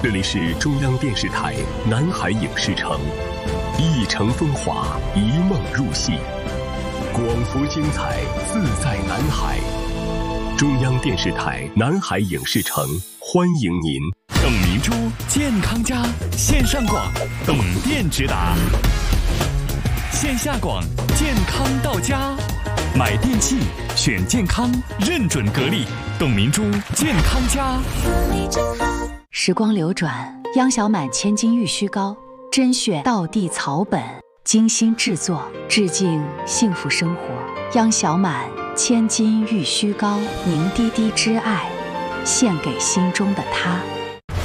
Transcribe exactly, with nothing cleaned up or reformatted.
这里是中央电视台南海影视城，一城风华，一梦入戏，广福精彩，自在南海。中央电视台南海影视城欢迎您。 董明珠健康家线上广，董店直达；线下广，健康到家。买电器选健康，认准格力，董明珠健康家。 时光流转，央小满千金玉虚膏，甄选道地草本，精心制作，致敬幸福生活。央小满千金玉虚膏，凝滴滴之爱，献给心中的他。